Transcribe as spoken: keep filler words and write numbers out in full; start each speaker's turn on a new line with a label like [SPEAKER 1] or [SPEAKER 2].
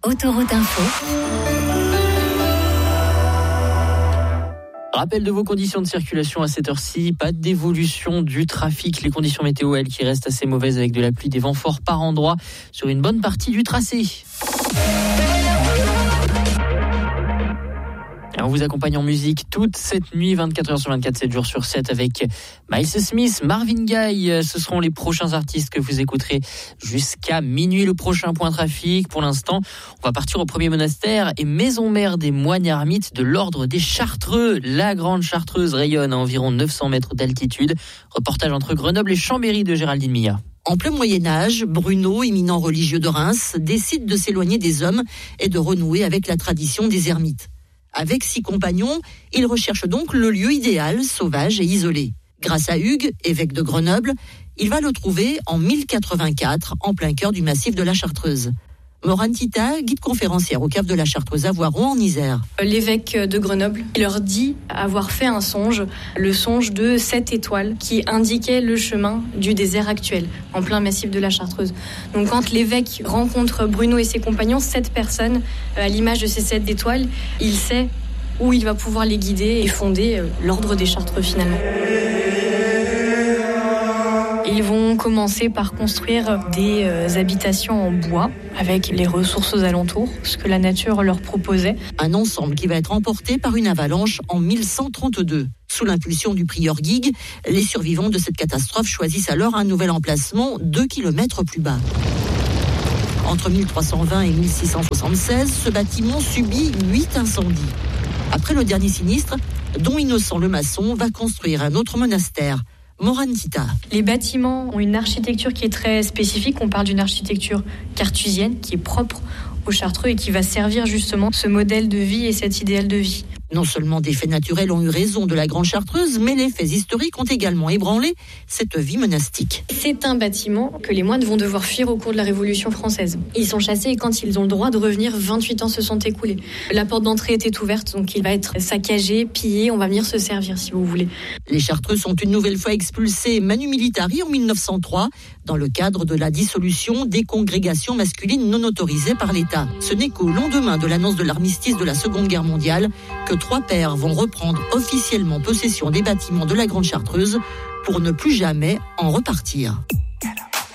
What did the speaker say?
[SPEAKER 1] Autoroute Info.
[SPEAKER 2] Rappel de vos conditions de circulation à cette heure-ci, pas d'évolution du trafic. Les conditions météo, elles, qui restent assez mauvaises avec de la pluie, des vents forts par endroits sur une bonne partie du tracé. Et on vous accompagne en musique toute cette nuit, vingt-quatre heures sur vingt-quatre, sept jours sur sept, avec Miles Smith, Marvin Gaye. Ce seront les prochains artistes que vous écouterez jusqu'à minuit. Le prochain point trafic, pour l'instant, on va partir au premier monastère et maison mère des moines ermites de l'ordre des Chartreux. La grande Chartreuse rayonne à environ neuf cents mètres d'altitude. Reportage entre Grenoble et Chambéry de Géraldine Milla.
[SPEAKER 3] En plein Moyen-Âge, Bruno, éminent religieux de Reims, décide de s'éloigner des hommes et de renouer avec la tradition des ermites. Avec six compagnons, il recherche donc le lieu idéal, sauvage et isolé. Grâce à Hugues, évêque de Grenoble, il va le trouver en mille quatre-vingt-quatre, en plein cœur du massif de la Chartreuse. Morane Tita, guide conférencière au cave de la Chartreuse à Voiron en Isère.
[SPEAKER 4] L'évêque de Grenoble il leur dit avoir fait un songe, le songe de sept étoiles qui indiquait le chemin du désert actuel, en plein massif de la Chartreuse. Donc quand l'évêque rencontre Bruno et ses compagnons, sept personnes, à l'image de ces sept étoiles, il sait où il va pouvoir les guider et fonder l'ordre des Chartreux finalement. Ils vont commencer par construire des euh, habitations en bois avec les ressources aux alentours, ce que la nature leur proposait.
[SPEAKER 3] Un ensemble qui va être emporté par une avalanche en mille cent trente-deux. Sous l'impulsion du prieur Guigues, les survivants de cette catastrophe choisissent alors un nouvel emplacement deux kilomètres plus bas. Entre mille trois cent vingt et mille six cent soixante-seize, ce bâtiment subit huit incendies. Après le dernier sinistre, Don Innocent le maçon va construire un autre monastère. Morane Tita.
[SPEAKER 4] Les bâtiments ont une architecture qui est très spécifique. On parle d'une architecture cartésienne qui est propre aux Chartreux et qui va servir justement ce modèle de vie et cet idéal de vie.
[SPEAKER 3] Non seulement des faits naturels ont eu raison de la Grande Chartreuse, mais les faits historiques ont également ébranlé cette vie monastique.
[SPEAKER 4] C'est un bâtiment que les moines vont devoir fuir au cours de la Révolution française. Ils sont chassés et quand ils ont le droit de revenir, vingt-huit ans se sont écoulés. La porte d'entrée était ouverte, donc il va être saccagé, pillé, on va venir se servir si vous voulez.
[SPEAKER 3] Les Chartreux sont une nouvelle fois expulsés manu militari en mille neuf cent trois dans le cadre de la dissolution des congrégations masculines non autorisées par l'État. Ce n'est qu'au lendemain de l'annonce de l'armistice de la Seconde Guerre mondiale que trois pères vont reprendre officiellement possession des bâtiments de la Grande Chartreuse pour ne plus jamais en repartir.